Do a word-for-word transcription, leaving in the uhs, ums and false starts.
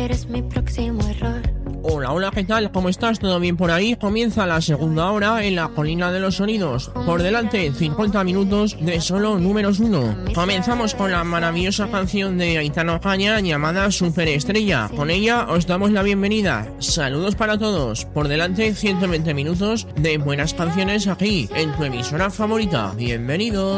eres mi próximo error. Hola, hola, ¿qué tal? ¿Cómo estás? ¿Todo bien por ahí? Comienza la segunda hora en la colina de los sonidos. Por delante, cincuenta minutos de solo números uno. Comenzamos con la maravillosa canción de Aitana Ocaña llamada Superestrella. Con ella os damos la bienvenida. Saludos para todos. Por delante, ciento veinte minutos de buenas canciones aquí, en tu emisora favorita. Bienvenidos.